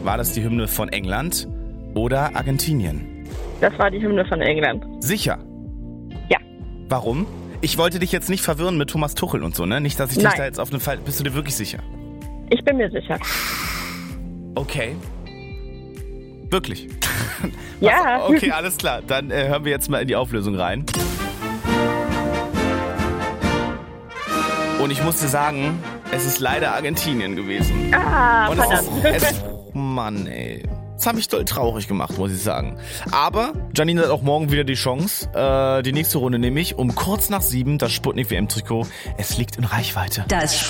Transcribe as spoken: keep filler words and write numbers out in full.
War das die Hymne von England oder Argentinien? Das war die Hymne von England. Sicher? Ja. Warum? Ich wollte dich jetzt nicht verwirren mit Thomas Tuchel und so, ne? Nicht, dass ich dich Nein. da jetzt auf den Fall... Bist du dir wirklich sicher? Ich bin mir sicher. Okay. Wirklich? Ja. Was? Okay, alles klar. Dann äh, hören wir jetzt mal in die Auflösung rein. Und ich muss dir sagen, es ist leider Argentinien gewesen. Ah, Und es verdammt. ist, es, Mann, ey. Das hat mich doll traurig gemacht, muss ich sagen. Aber Janine hat auch morgen wieder die Chance. Äh, die nächste Runde nämlich um kurz nach sieben, das Sputnik-W M-Trikot. Es liegt in Reichweite. Das